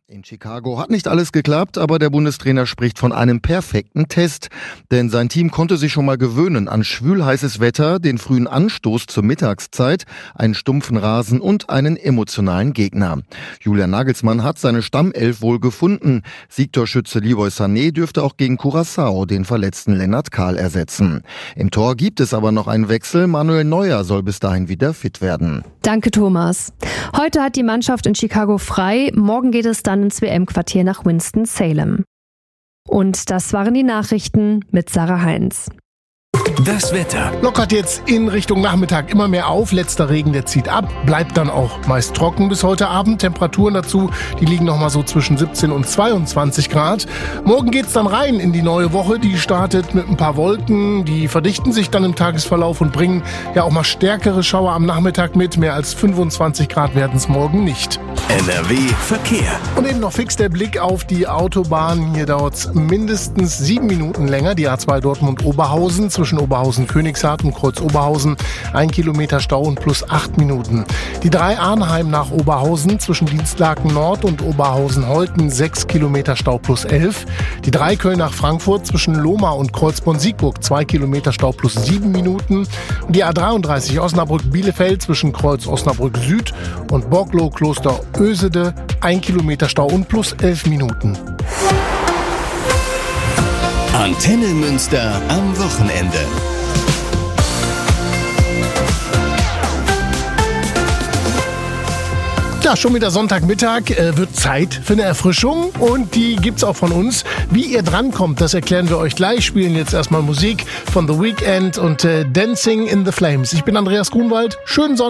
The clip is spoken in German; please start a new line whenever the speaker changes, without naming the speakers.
In Chicago hat nicht alles geklappt, aber der Bundestrainer spricht von einem perfekten Test. Denn sein Team konnte sich schon mal gewöhnen an schwülheißes Wetter, den frühen Anstoß zur Mittagszeit, einen stumpfen Rasen und einen emotionalen Gegner. Julian Nagelsmann hat seine Stammelf wohl gefunden. Siegtorschütze Leroy Sané dürfte auch gegen Curaçao den verletzten Lennart Kahl ersetzen. Im Tor gibt es aber noch einen Wechsel. Manuel Neuer soll bis dahin wieder fit werden.
Danke, Thomas. Heute hat die Mannschaft in Chicago frei. Morgen geht es dann ins WM-Quartier nach Winston-Salem. Und das waren die Nachrichten mit Sarah Heinz.
Das Wetter.
Lockert jetzt in Richtung Nachmittag immer mehr auf. Letzter Regen, der zieht ab. Bleibt dann auch meist trocken bis heute Abend. Temperaturen dazu, die liegen noch mal so zwischen 17 und 22 Grad. Morgen geht's dann rein in die neue Woche. Die startet mit ein paar Wolken. Die verdichten sich dann im Tagesverlauf und bringen ja auch mal stärkere Schauer am Nachmittag mit. Mehr als 25 Grad werden es morgen nicht.
NRW Verkehr.
Und eben noch fix der Blick auf die Autobahn. Hier dauert's mindestens 7 Minuten länger. Die A2 Dortmund-Oberhausen zwischen Oberhausen-Königshardt und Kreuz-Oberhausen. 1 Kilometer Stau und plus 8 Minuten. Die 3 Arnheim nach Oberhausen zwischen Dienstlaken Nord und Oberhausen-Holten. 6 Kilometer Stau plus 11. Die 3 Köln nach Frankfurt zwischen Lohmar und Kreuzborn-Siegburg. 2 Kilometer Stau plus 7 Minuten. Und die A33 Osnabrück-Bielefeld zwischen Kreuz Osnabrück Süd und Borglow-Kloster-Ösede. 1 Kilometer Stau und plus 11 Minuten.
Antenne Münster am Wochenende.
Ja, schon wieder Sonntagmittag, wird Zeit für eine Erfrischung und die gibt's auch von uns. Wie ihr drankommt, das erklären wir euch gleich. Spielen jetzt erstmal Musik von The Weeknd und Dancing in the Flames. Ich bin Andreas Grunwald. Schönen Sonntag.